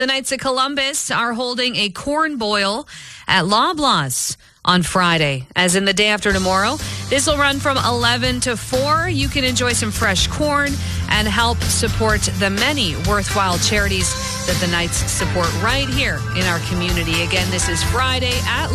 The Knights of Columbus are holding a corn boil at Loblaws on Friday, as in the day after tomorrow. This will run from 11 to 4. You can enjoy some fresh corn and help support the many worthwhile charities that the Knights support right here in our community. Again, this is Friday at